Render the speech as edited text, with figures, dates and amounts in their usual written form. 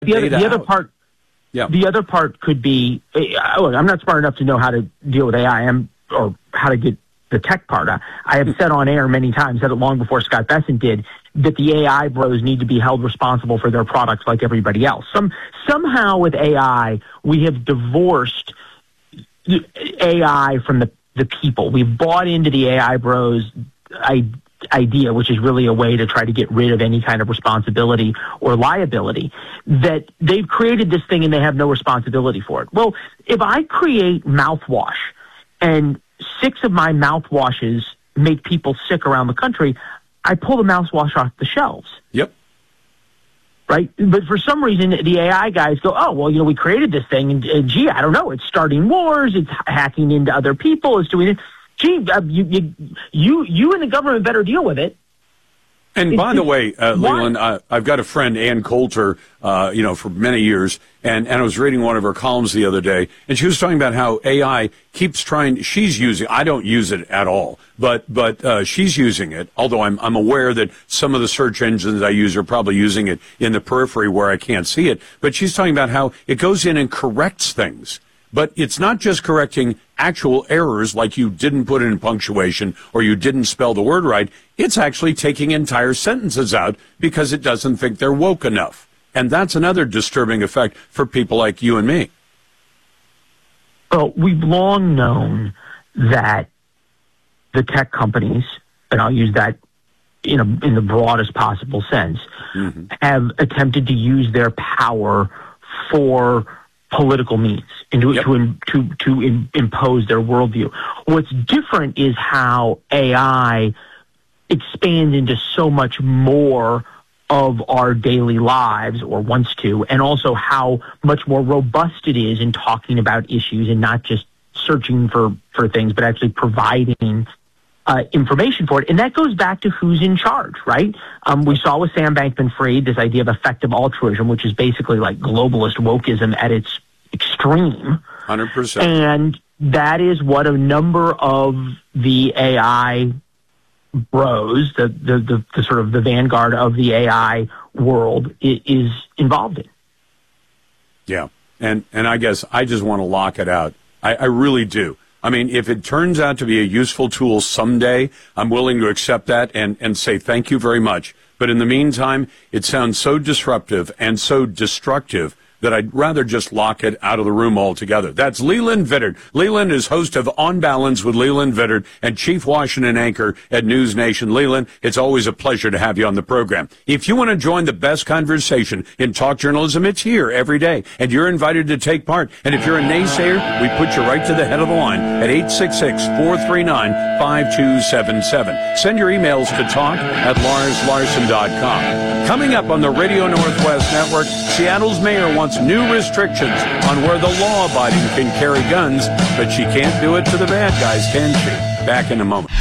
the other part. Yeah. The other part could be, look, I'm not smart enough to know how to deal with AI or how to get the tech part. I have said on air many times, said it long before Scott Bessent did, that the AI bros need to be held responsible for their products like everybody else. Somehow with AI, we have divorced AI from the people. We've bought into the AI bros idea, which is really a way to try to get rid of any kind of responsibility or liability, that they've created this thing and they have no responsibility for it. Well, if I create mouthwash and 6 of my mouthwashes make people sick around the country, I pull the mouthwash off the shelves. Yep. Right? But for some reason, the AI guys go, oh, well, we created this thing, and gee, I don't know, it's starting wars, it's hacking into other people, it's doing it. Gee, you and the government better deal with it. And by the way, Leland, I've got a friend, Ann Coulter, for many years, and I was reading one of her columns the other day, and she was talking about how AI keeps she's using, I don't use it at all, but she's using it, although I'm aware that some of the search engines I use are probably using it in the periphery where I can't see it, but she's talking about how it goes in and corrects things. But it's not just correcting actual errors like you didn't put in punctuation or you didn't spell the word right. It's actually taking entire sentences out because it doesn't think they're woke enough. And that's another disturbing effect for people like you and me. Well, we've long known that the tech companies, and I'll use that in the broadest possible sense, have attempted to use their power for political means and to impose their worldview. What's different is how AI expands into so much more of our daily lives, or wants to, and also how much more robust it is in talking about issues and not just searching for things, but actually providing information for it. And that goes back to who's in charge, right? We saw with Sam Bankman-Fried this idea of effective altruism, which is basically like globalist wokeism at its extreme. 100%. And that is what a number of the AI bros, the sort of the vanguard of the AI world is involved in. Yeah. And I guess I just want to lock it out. I really do. I mean, if it turns out to be a useful tool someday, I'm willing to accept that and say thank you very much. But in the meantime, it sounds so disruptive and so destructive that I'd rather just lock it out of the room altogether. That's Leland Vittert. Leland is host of On Balance with Leland Vittert and chief Washington anchor at News Nation. Leland, it's always a pleasure to have you on the program. If you want to join the best conversation in talk journalism, it's here every day, and you're invited to take part. And if you're a naysayer, we put you right to the head of the line at 866-439-5277. Send your emails to talk@LarsLarson.com. Coming up on the Radio Northwest Network, Seattle's mayor wants new restrictions on where the law-abiding can carry guns, but she can't do it to the bad guys, can she? Back in a moment.